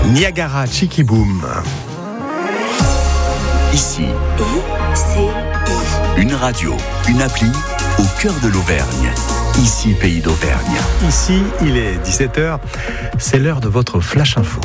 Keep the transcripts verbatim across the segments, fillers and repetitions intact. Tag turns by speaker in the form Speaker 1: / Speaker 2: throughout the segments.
Speaker 1: Niagara, Chicky Boom.
Speaker 2: Ici,
Speaker 3: I C I.
Speaker 2: Une radio, une appli au cœur de l'Auvergne. Ici, Pays d'Auvergne.
Speaker 1: Ici, il est dix-sept heures. C'est l'heure de votre Flash Info.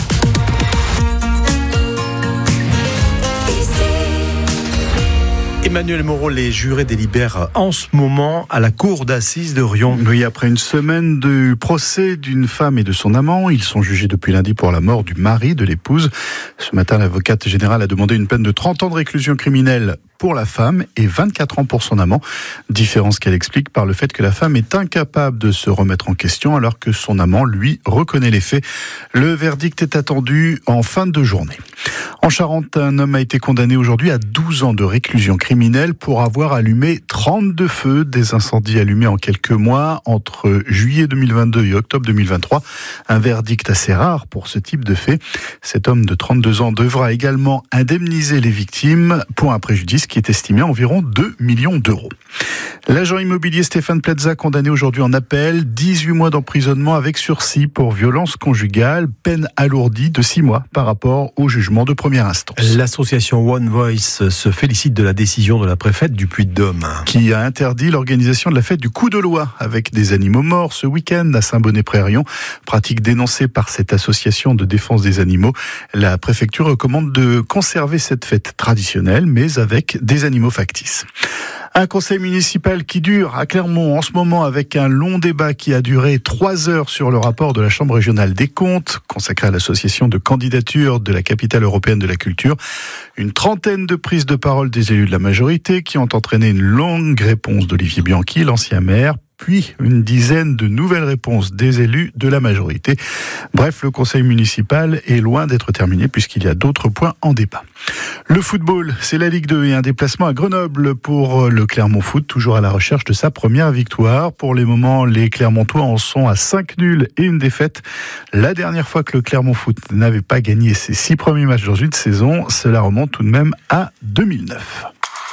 Speaker 1: Emmanuel Moreau, les jurés délibèrent en ce moment à la cour d'assises de Riom.
Speaker 4: Oui, après une semaine du procès d'une femme et de son amant, ils sont jugés depuis lundi pour la mort du mari de l'épouse. Ce matin, l'avocate générale a demandé une peine de trente ans de réclusion criminelle pour la femme et vingt-quatre ans pour son amant. Différence qu'elle explique par le fait que la femme est incapable de se remettre en question alors que son amant, lui, reconnaît les faits. Le verdict est attendu en fin de journée. En Charente, un homme a été condamné aujourd'hui à douze ans de réclusion criminelle pour avoir allumé trente-deux feux, des incendies allumés en quelques mois entre juillet deux mille vingt-deux et octobre deux mille vingt-trois. Un verdict assez rare pour ce type de fait. Cet homme de trente-deux ans devra également indemniser les victimes pour un préjudice qui est estimé à environ deux millions d'euros. L'agent immobilier Stéphane Plaza condamné aujourd'hui en appel, dix-huit mois d'emprisonnement avec sursis pour violence conjugale, peine alourdie de six mois par rapport au jugement de première instance.
Speaker 1: L'association One Voice se félicite de la décision de la préfète du Puy-de-Dôme,
Speaker 4: qui a interdit l'organisation de la fête du coup de loi avec des animaux morts ce week-end à Saint-Bonnet-Près-Riom. Pratique dénoncée par cette association de défense des animaux. La préfecture recommande de conserver cette fête traditionnelle, mais avec des animaux factices. Un conseil municipal qui dure à Clermont en ce moment avec un long débat qui a duré trois heures sur le rapport de la Chambre régionale des comptes consacré à l'association de candidature de la capitale européenne de la culture. Une trentaine de prises de parole des élus de la majorité qui ont entraîné une longue réponse d'Olivier Bianchi, l'ancien maire, puis une dizaine de nouvelles réponses des élus de la majorité. Bref, le conseil municipal est loin d'être terminé puisqu'il y a d'autres points en débat. Le football, c'est la Ligue deux et un déplacement à Grenoble pour le Clermont Foot, toujours à la recherche de sa première victoire. Pour les moments, les Clermontois en sont à cinq nuls et une défaite. La dernière fois que le Clermont Foot n'avait pas gagné ses six premiers matchs dans une saison, cela remonte tout de même à deux mille neuf.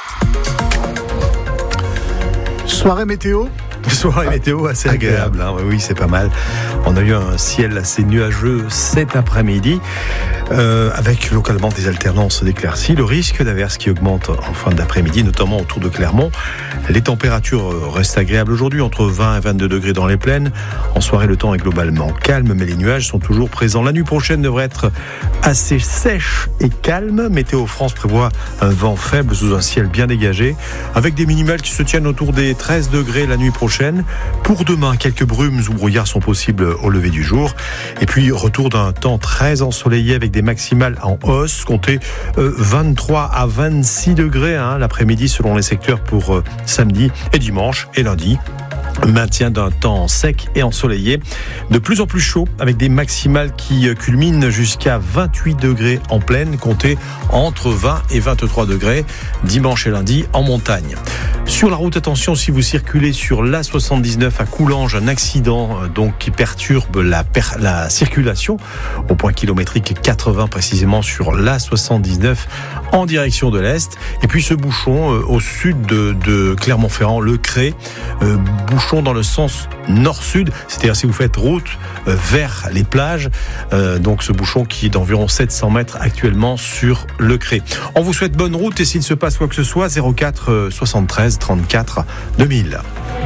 Speaker 4: Soirée météo.
Speaker 1: Soirée météo assez agréable, hein. Oui, c'est pas mal. On a eu un ciel assez nuageux cet après-midi, euh, avec localement des alternances d'éclaircies. Le risque d'averses qui augmente en fin d'après-midi, notamment autour de Clermont. Les températures restent agréables aujourd'hui, entre vingt et vingt-deux degrés dans les plaines. En soirée, le temps est globalement calme, mais les nuages sont toujours présents. La nuit prochaine devrait être assez sèche et calme. Météo France prévoit un vent faible sous un ciel bien dégagé, avec des minimales qui se tiennent autour des treize degrés la nuit prochaine. Pour demain, quelques brumes ou brouillards sont possibles au lever du jour. Et puis, retour d'un temps très ensoleillé avec des maximales en hausse. Comptez euh, vingt-trois à vingt-six degrés hein, l'après-midi selon les secteurs pour euh, samedi et dimanche et lundi. Maintien d'un temps sec et ensoleillé, de plus en plus chaud avec des maximales qui culminent jusqu'à vingt-huit degrés en plaine, comptez entre vingt et vingt-trois degrés dimanche et lundi en montagne. Sur la route, attention si vous circulez sur l'A soixante-dix-neuf à Coulanges, un accident donc qui perturbe la, per- la circulation au point kilométrique quatre-vingts précisément sur l'A soixante-dix-neuf en direction de l'Est. Et puis ce bouchon euh, au sud de, de Clermont-Ferrand, le Cré, euh, bouchon dans le sens nord-sud, c'est-à-dire si vous faites route euh, vers les plages, euh, donc ce bouchon qui est d'environ sept cents mètres actuellement sur le Cré. On vous souhaite bonne route et s'il se passe quoi que ce soit, zéro quatre soixante-treize trente-quatre deux mille.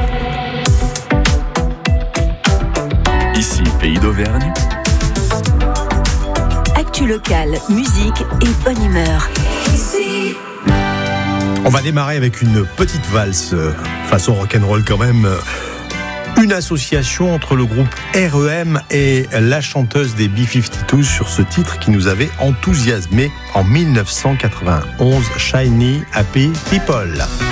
Speaker 2: Ici, Pays d'Auvergne.
Speaker 3: Actu locale, musique et bonne humeur.
Speaker 1: On va démarrer avec une petite valse, façon rock'n'roll quand même. Une association entre le groupe R E M et la chanteuse des B cinquante-deux sur ce titre qui nous avait enthousiasmé en dix-neuf cent quatre-vingt-onze, Shiny Happy People.